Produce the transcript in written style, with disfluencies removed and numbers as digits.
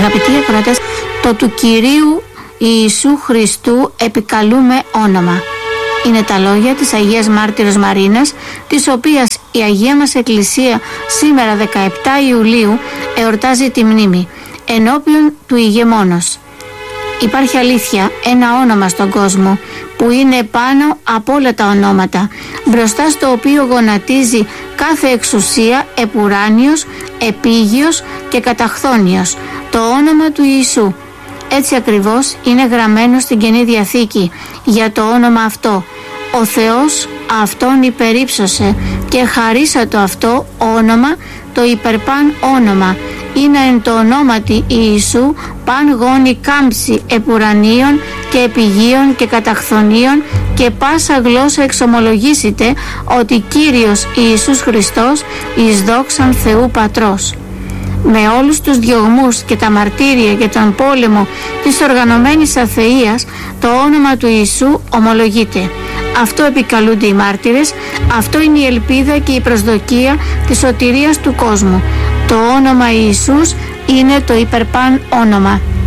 Αγαπητοί ακροατές, το του Κυρίου Ιησού Χριστού επικαλούμε όνομα. Είναι τα λόγια της Αγίας Μάρτυρος Μαρίνας, της οποίας η Αγία μας Εκκλησία σήμερα 17 Ιουλίου εορτάζει τη μνήμη ενώπιον του ηγεμόνος. Υπάρχει αλήθεια, ένα όνομα στον κόσμο που είναι πάνω από όλα τα ονόματα, μπροστά στο οποίο γονατίζει κάθε εξουσία, επουράνιος, επίγειος και καταχθόνιος, το όνομα του Ιησού. Έτσι ακριβώς είναι γραμμένο στην Καινή Διαθήκη για το όνομα αυτό. Ο Θεός αυτόν υπερύψωσε και χαρίσατο αυτό όνομα, το υπερπάν όνομα. Είναι εν το ονόματι Ιησού παν γόνη κάμψη επουρανίων και επιγείων και καταχθονίων, και πάσα γλώσσα εξομολογήσετε ότι Κύριος Ιησούς Χριστός εις δόξαν Θεού Πατρός. Με όλους τους διωγμούς και τα μαρτύρια και τον πόλεμο της οργανωμένης αθείας, το όνομα του Ιησού ομολογείται. Αυτό επικαλούνται οι μάρτυρες, αυτό είναι η ελπίδα και η προσδοκία της σωτηρίας του κόσμου. Το όνομα Ιησούς είναι το υπερπάν όνομα.